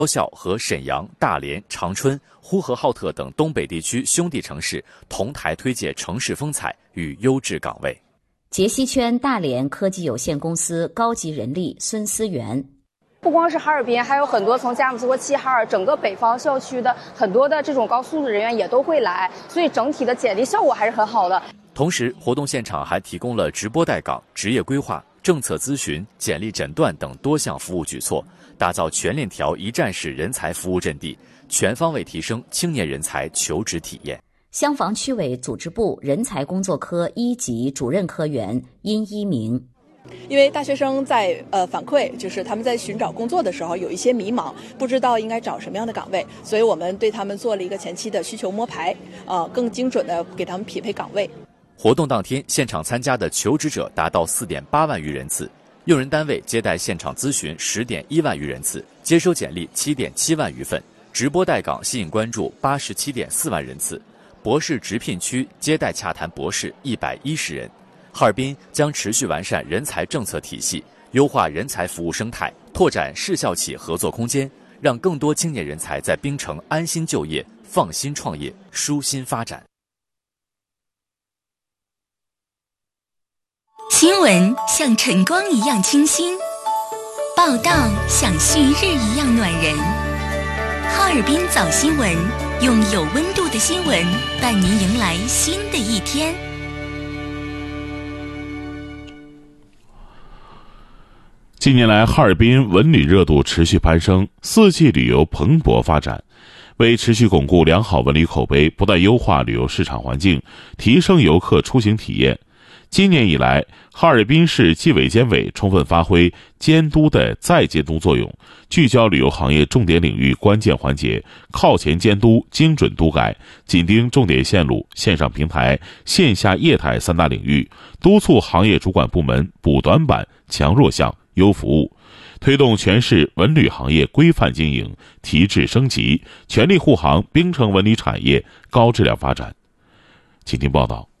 高校和沈阳、大连、长春、呼和浩特等东北地区兄弟城市同台推介城市风采与优质岗位。 杰西圈大连科技有限公司高级人力孙思源。 不光是哈尔滨，还有很多从佳木斯或齐哈尔整个北方校区的很多的这种高素质人员也都会来，所以整体的简历效果还是很好的。 同时，活动现场还提供了直播带岗、职业规划、政策咨询、简历诊断等多项服务举措，打造全链条一站式人才服务阵地，全方位提升青年人才求职体验。 襄房区委组织部人才工作科1级主任科员殷一鸣。 因为大学生在反馈，就是他们在寻找工作的时候有一些迷茫，不知道应该找什么样的岗位，所以我们对他们做了一个前期的需求摸排，更精准的给他们匹配岗位。 活动当天，现场参加的求职者达到4.8万余人次，用人单位接待现场咨询10.1万余人次，接收简历7.7万余份，直播带岗吸引关注87.4万人次，博士直聘区接待洽谈博士110人。哈尔滨将持续完善人才政策体系，优化人才服务生态，拓展市校企合作空间，让更多青年人才在滨城安心就业、放心创业、舒心发展。 新闻像晨光一样清新，报道像旭日一样暖人。哈尔滨早新闻，用有温度的新闻伴您迎来新的一天。 近年来，哈尔滨文旅热度持续攀升，四季旅游蓬勃发展。为持续巩固良好文旅口碑，不断优化旅游市场环境，提升游客出行体验，今年以来，哈尔滨市纪委监委充分发挥监督的再监督作用，聚焦旅游行业重点领域关键环节，靠前监督、精准督改，紧盯重点线路、线上平台、线下业态3大领域，督促行业主管部门补短板、强弱项、优服务，推动全市文旅行业规范经营、提质升级，全力护航滨城文旅产业高质量发展。请听报道。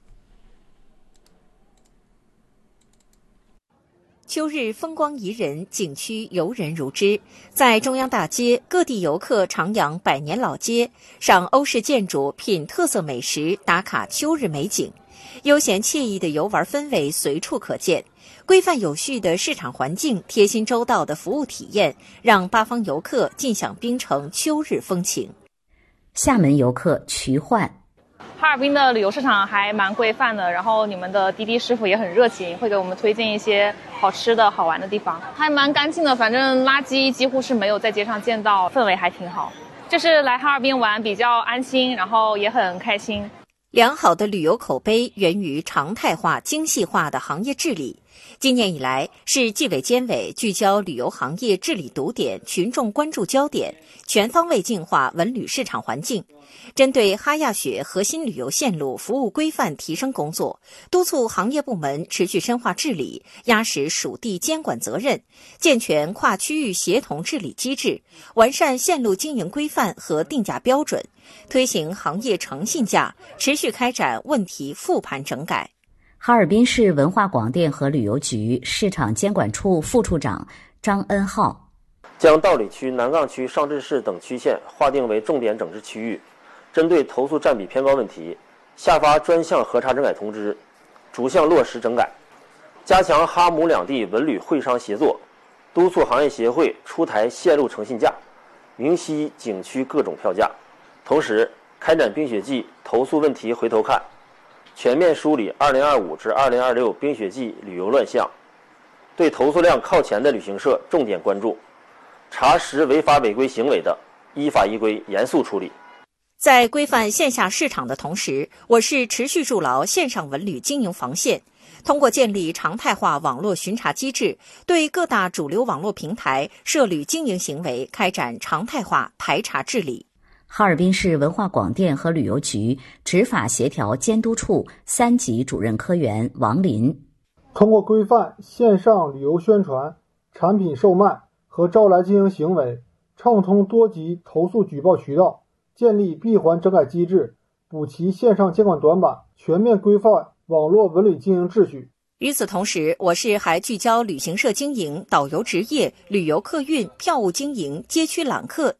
秋日风光宜人，景区游人如织。在中央大街，各地游客徜徉百年老街，赏欧式建筑，品特色美食，打卡秋日美景，悠闲惬意的游玩氛围随处可见。规范有序的市场环境，贴心周到的服务体验，让八方游客尽享滨城秋日风情。 厦门游客瞿焕。 哈尔滨的旅游市场还蛮规范的，然后你们的滴滴师傅也很热情，会给我们推荐一些好吃的好玩的地方，还蛮干净的，反正垃圾几乎是没有在街上见到，氛围还挺好。就是来哈尔滨玩比较安心，然后也很开心。 良好的旅游口碑源于常态化、精细化的行业治理。今年以来，市纪委监委聚焦旅游行业治理堵点、群众关注焦点，全方位净化文旅市场环境。针对哈亚雪核心旅游线路服务规范提升工作，督促行业部门持续深化治理，压实属地监管责任，健全跨区域协同治理机制，完善线路经营规范和定价标准，推行行业诚信价，持续开展问题复盘整改。 哈尔滨市文化广电和旅游局市场监管处副处长张恩浩将道里区、南岗区、上镇市等区县划定为重点整治区域，针对投诉占比偏高问题，下发专项核查整改通知，逐项落实整改，加强哈姆两地文旅会商协作，督促行业协会出台线路诚信价，明晰景区各种票价，同时开展冰雪季投诉问题回头看，全面梳理2025至2026冰雪季旅游乱象，对投诉量靠前的旅行社重点关注，查实违法违规行为的，依法依规严肃处理。 在规范线下市场的同时，我市持续筑牢线上文旅经营防线，通过建立常态化网络巡查机制，对各大主流网络平台涉旅经营行为开展常态化排查治理。 哈尔滨市文化广电和旅游局执法协调监督处3级主任科员王林， 通过规范线上旅游宣传、产品售卖和招来经营行为，畅通多级投诉举报渠道，建立闭环整改机制，补齐线上监管短板，全面规范网络文旅经营秩序。 与此同时，我市还聚焦旅行社经营、导游执业、旅游客运、票务经营、街区揽客